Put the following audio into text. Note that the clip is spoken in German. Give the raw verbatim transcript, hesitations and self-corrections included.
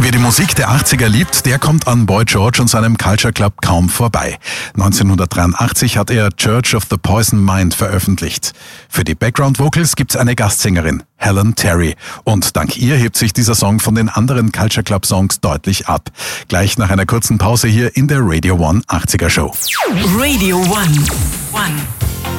Wer die Musik der achtziger liebt, der kommt an Boy George und seinem Culture Club kaum vorbei. neunzehnhundertdreiundachtzig hat er Church of the Poison Mind veröffentlicht. Für die Background Vocals gibt's eine Gastsängerin, Helen Terry. Und dank ihr hebt sich dieser Song von den anderen Culture Club Songs deutlich ab. Gleich nach einer kurzen Pause hier in der Radio One achtziger Show. Radio One. One.